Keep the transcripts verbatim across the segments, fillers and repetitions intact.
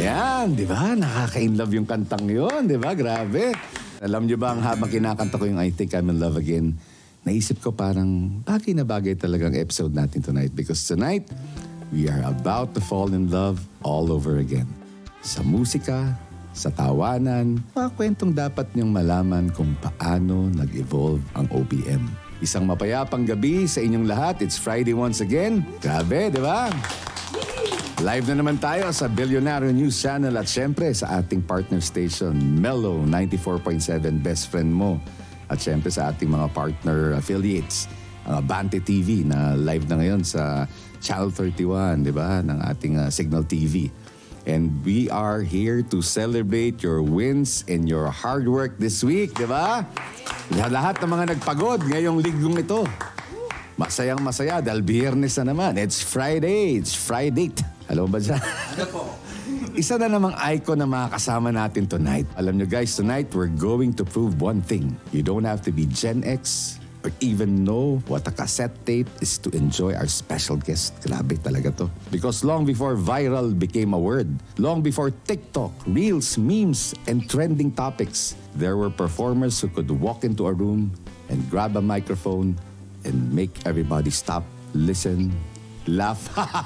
Yan, di ba? Nakaka-inlove yung kantang yun, di ba? Grabe. Alam niyo ba, ang habang kinakanta ko yung I Think I'm in Love Again, naisip ko parang bagay na bagay talagang episode natin tonight because tonight, we are about to fall in love all over again. Sa musika, sa tawanan, mga kwentong dapat niyong malaman kung paano nag-evolve ang O P M. Isang mapayapang gabi sa inyong lahat. It's Friday once again. Grabe, di ba? Live na naman tayo sa Billionaire News Channel at syempre sa ating partner station, Mellow ninety-four point seven, best friend mo. At syempre sa ating mga partner affiliates, uh, Bante T V na live na ngayon sa Channel thirty-one, di ba, ng ating uh, Signal T V. And we are here to celebrate your wins and your hard work this week, di ba? Lahat ng mga nagpagod ngayong linggong ito. Masayang masaya dahil biyernes na naman. It's Friday. It's Friday. Alam mo ba dyan? Ano po? Isa na namang icon na makakasama natin tonight. Alam nyo guys, tonight we're going to prove one thing. You don't have to be Gen X or even know what a cassette tape is to enjoy our special guest. Grabe talaga to. Because long before viral became a word, long before TikTok, Reels, memes, and trending topics, there were performers who could walk into a room and grab a microphone and make everybody stop, listen, laugh.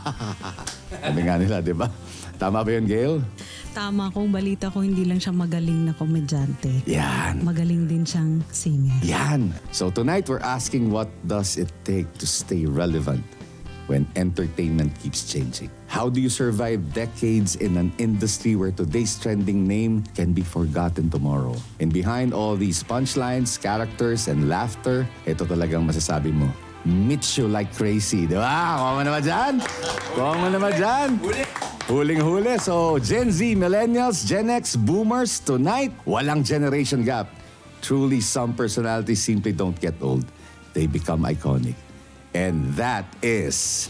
Sabi nga nila, di ba? Tama ba yun, Gail? Tama, kung balita ko hindi lang siya magaling na komedyante. Yan. Magaling din siyang singer. Yan. So tonight we're asking what does it take to stay relevant when entertainment keeps changing? How do you survive decades in an industry where today's trending name can be forgotten tomorrow? And behind all these punchlines, characters, and laughter, ito talagang masasabi mo, meets you like crazy. Di ba? Kuha mo naman dyan? Kuha mo naman dyan? Huling-huli. So, Gen Z, Millennials, Gen X, Boomers, tonight, walang generation gap. Truly, some personalities simply don't get old. They become iconic. And that is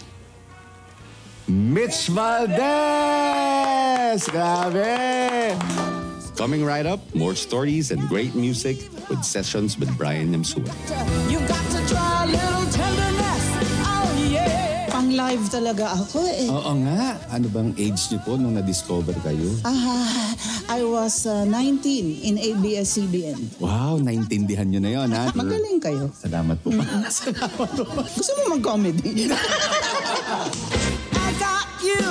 Mitch Valdez! Grabe! Coming right up, more stories and great music with sessions with Brian Nimsua. You got to try a little tenderness, oh yeah. Pang live talaga ako eh. Oo nga. Ano bang age niyo po nung na-discover kayo? Ah, I was uh, nineteen in A B S C B N. Wow, naintindihan niyo na yun, ha? Magaling kayo. Salamat po. Salamat po. Gusto mo mag-comedy? I got you.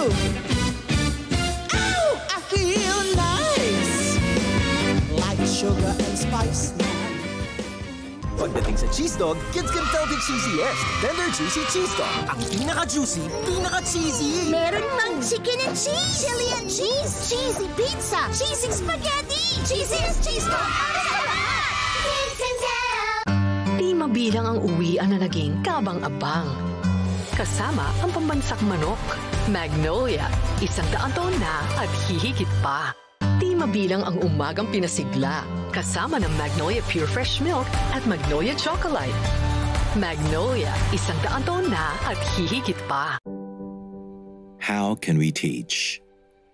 Ow! I feel nice. Like sugar and spice. Pagdating sa cheese dog, kids can tell the cheesiest. Tender Juicy Cheese Dog. Ang pinaka-juicy, pinaka-cheesy. Meron mang chicken and cheese, chili and cheese, cheesy pizza, cheesy spaghetti, cheesiest cheese dog out of the lahat. Kids can tell. Di mabilang ang uwian na naging kabang-abang. Kasama ang pambansak manok, Magnolia, isang daan taon na at hihigit pa. Di mabilang ang umagang pinasigla, kasama ng Magnolia Pure Fresh Milk at Magnolia Chocolate. Magnolia, isang daan taon na at hihigit pa. How can we teach?